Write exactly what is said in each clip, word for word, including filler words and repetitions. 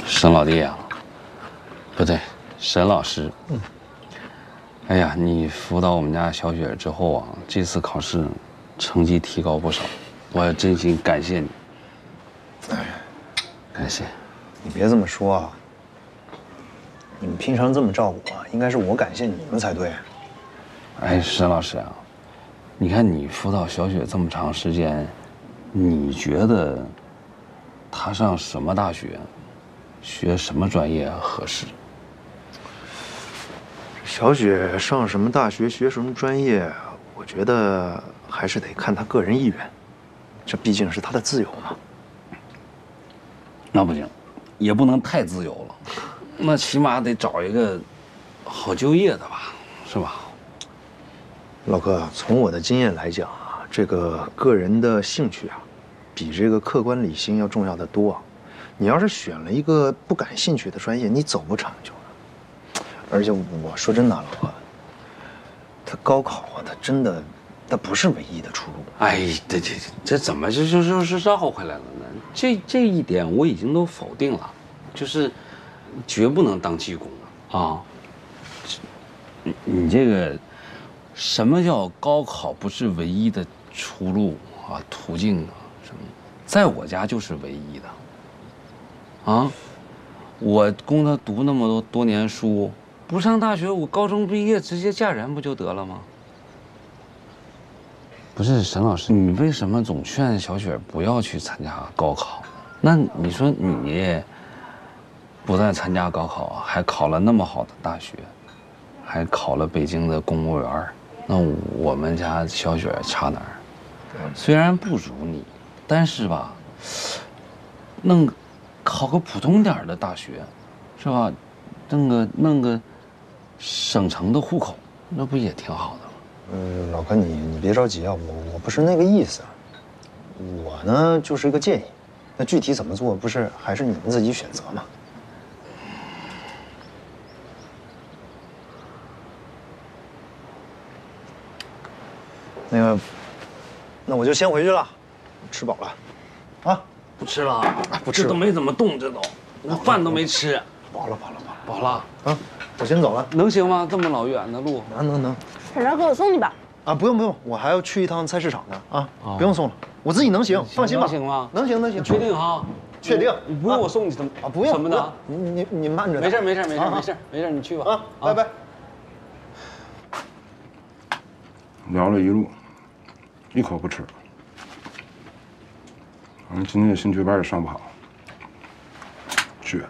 沈老弟啊，不对，沈老师。嗯。哎呀，你辅导我们家小雪之后啊，这次考试成绩提高不少，我要真心感谢你。哎，感谢。 你别这么说啊。你们平常这么照顾我，应该是我感谢你们才对。 哎，沈老师啊，你看你辅导小雪这么长时间，你觉得她上什么大学？ 学什么专业合适？ 小雪上什么大学，学什么专业，我觉得还是得看她个人意愿，这毕竟是她的自由嘛。 那不行，也不能太自由了，那起码得找一个好就业的吧，是吧？ 老哥，从我的经验来讲啊，这个个人的兴趣啊，比这个客观理性要重要的多啊。 你要是选了一个不感兴趣的专业，你走不长久的。而且我说真的，老哥，他高考啊，他真的，他不是唯一的出路。 哎，这这这怎么就就就是绕回来了呢？这这一点我已经都否定了，就是绝不能当技工啊！你你这个什么叫高考不是唯一的出路啊？途径啊什么？在我家就是唯一的。 啊，我供他读那么多多年书，不上大学，我高中毕业直接嫁人不就得了吗？不是沈老师，你为什么总劝小雪不要去参加高考？那你说你不但参加高考，还考了那么好的大学，还考了北京的公务员，那我们家小雪差哪儿？虽然不如你，但是吧，弄。 考个普通点的大学，是吧？弄个弄个省城的户口，那不也挺好的吗？ 嗯，老哥，你你别着急啊，我我不是那个意思，我呢就是一个建议，那具体怎么做，不是还是你们自己选择吗？那个，那我就先回去了，吃饱了，啊。 不吃了， 不吃了， 这都没怎么动，这都，我饭都没吃。 饱了，饱了，饱了， 饱了啊！我先走了， 能行吗？这么老远的路， 能能能。 婶儿，给我送你吧。 啊，不用不用，我还要去一趟菜市场呢。啊，不用送了，我自己能行，放心吧。 能行吗？ 能行能行。 确定哈？ 确定。 你不用我送你怎么啊？不用什么的？ 你你你慢着。 没事没事没事没事没事，你去吧。 啊，拜拜。 聊了一路，一口不吃。反正今天兴趣班也上不好，倔。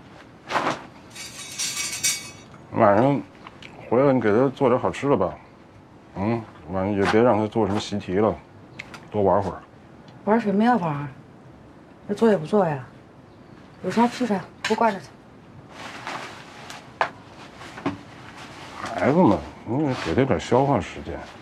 晚上回来你给他做点好吃的吧，嗯，晚上也别让他做什么习题了，多玩会儿。 玩什么呀玩？那做也不做呀，有啥吃啥，不惯着他。 孩子嘛，你给他点消化时间。